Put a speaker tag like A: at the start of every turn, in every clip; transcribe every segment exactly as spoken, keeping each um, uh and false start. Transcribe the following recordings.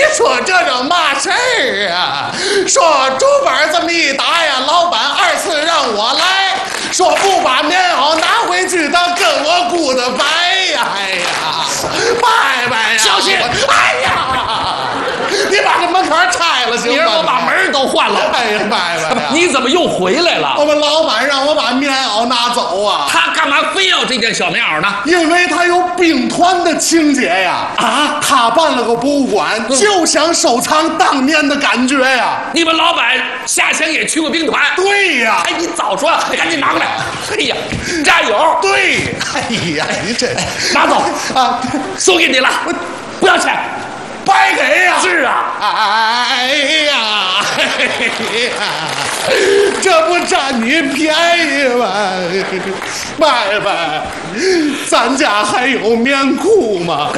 A: 说这叫嘛事儿啊？说竹板这么一打呀，老板二次让我来，说不把棉袄拿回去，他跟我姑的白呀！哎呀，拜拜呀！
B: 小心！
A: 哎呀，你把这门口拆了行吗？
B: 你让我把门都换了。
A: 哎呀，拜拜呀！
B: 你怎么又回来了？
A: 我们老板让我把棉袄拿走啊。
B: 他干嘛非要这件小棉袄呢？
A: 因为他有兵团的情节呀！啊，他办了个博物馆，嗯、就想收藏当年的感觉呀！
B: 你们老板下乡也去过兵团？
A: 对呀！
B: 哎，你早说，赶紧拿过来！哎呀，加油！
A: 对，哎呀，你这
B: 拿走啊，送给你了，不要钱，
A: 白给呀！
B: 是啊，
A: 哎呀，哎呀，这不占你便宜吗？拜拜，咱家还有棉裤吗？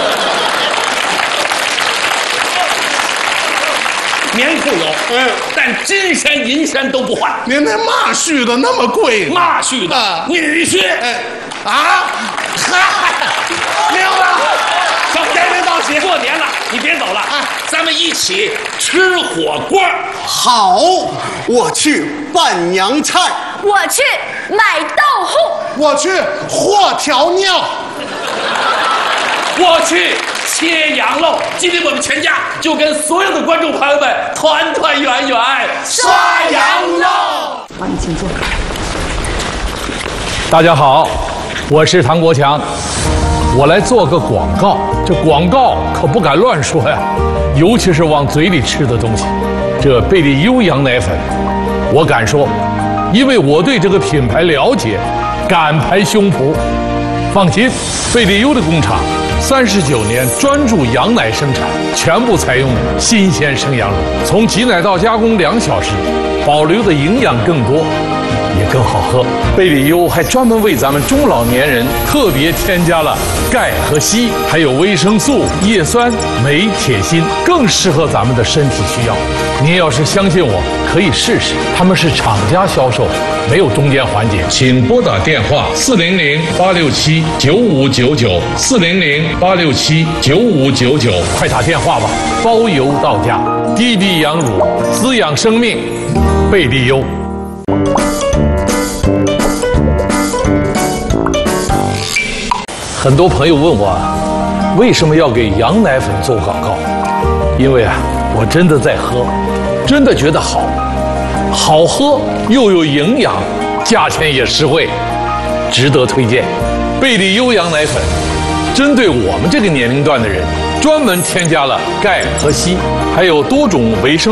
B: 棉裤有，嗯，但金山银山都不换。
A: 您那嘛絮的那么贵？
B: 嘛絮的，啊、女婿。
A: 哎，啊，嗨，明白。
B: 小伙该到起，过年了，你别走了，哎，咱们一起吃火锅。
C: 好，我去拌娘菜，
D: 我去买豆腐，
A: 我去和条尿，
B: 我去切羊肉。今天我们全家就跟所有的观众朋友们团团圆圆
A: 涮羊肉。
D: 好，你请坐。
E: 大家好，我是唐国强，我来做个广告。这广告可不敢乱说呀，尤其是往嘴里吃的东西。这贝利优羊奶粉，我敢说，因为我对这个品牌了解，敢拍胸脯。放心，贝利优的工厂三十九年专注羊奶生产，全部采用新鲜生羊乳，从挤奶到加工两小时，保留的营养更多，也更好喝。贝利优还专门为咱们中老年人特别添加了钙和硒，还有维生素、叶酸、镁、铁、锌，更适合咱们的身体需要。您要是相信我，可以试试。他们是厂家销售，没有中间环节。请拨打电话四零零八六七九五九九四零零八六七九五九九，快打电话吧，包邮到家。滴滴羊乳，滋养生命，贝利优。很多朋友问我，为什么要给羊奶粉做广告？因为啊，我真的在喝，真的觉得好，好喝又有营养，价钱也实惠，值得推荐。贝利优羊奶粉，针对我们这个年龄段的人，专门添加了钙和硒，还有多种维生